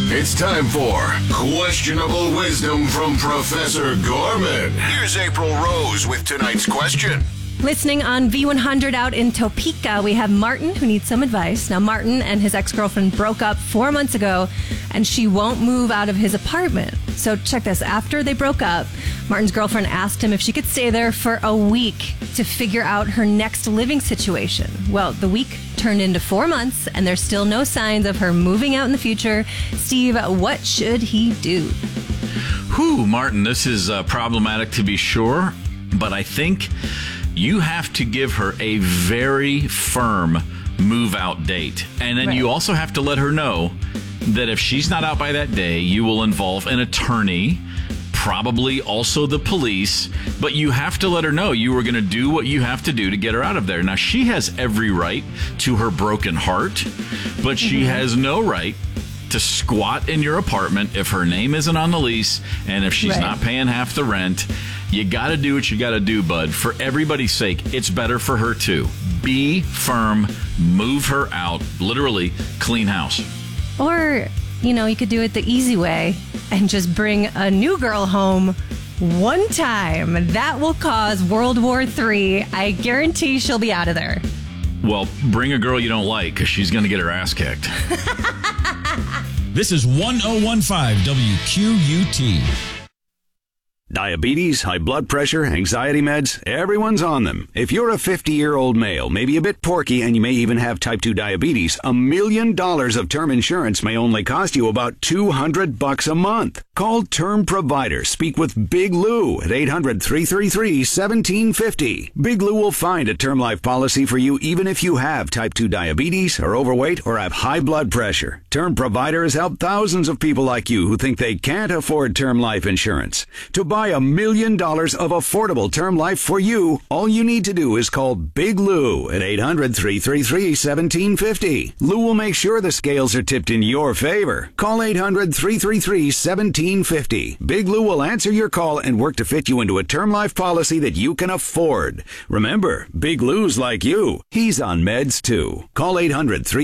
It's time for Questionable Wisdom from Professor Gorman. Here's April Rose with tonight's question. Listening on V100 out in Topeka, we have Martin, who needs some advice. Now, Martin and his ex-girlfriend broke up 4 months ago, and she won't move out of his apartment. So check this. After they broke up, Martin's girlfriend asked him if she could stay there for a week to figure out her next living situation. Well, the week turned into 4 months, and there's still no signs of her moving out in the future. Steve, what should he do? Martin, this is problematic to be sure, but I think you have to give her a very firm move-out date. And then you also have to let her know that if she's not out by that day, you will involve an attorney, probably also the police, but you have to let her know you are going to do what you have to do to get her out of there. Now, she has every right to her broken heart, but she has no right to squat in your apartment if her name isn't on the lease and if she's not paying half the rent. You got to do what you got to do, bud. For everybody's sake, it's better for her too. Be firm, move her out, literally clean house. Or, you could do it the easy way and just bring a new girl home one time. That will cause World War III. I guarantee she'll be out of there. Well, bring a girl you don't like, because she's going to get her ass kicked. This is 1015 WQUT. Diabetes, high blood pressure, anxiety meds, everyone's on them. If you're a 50-year-old male, maybe a bit porky, and you may even have type 2 diabetes, $1 million of term insurance may only cost you about $200 a month. Call Term Provider. Speak with Big Lou at 800-333-1750. Big Lou will find a term life policy for you even if you have type 2 diabetes, are overweight, or have high blood pressure. Term Provider has helped thousands of people like you who think they can't afford term life insurance. To buy $1 million of affordable term life for you, all you need to do is call Big Lou at 800-333-1750. Lou will make sure the scales are tipped in your favor. Call 800-333-1750. Big Lou will answer your call and work to fit you into a term life policy that you can afford. Remember, Big Lou's like you. He's on meds too. Call 800-333-1750.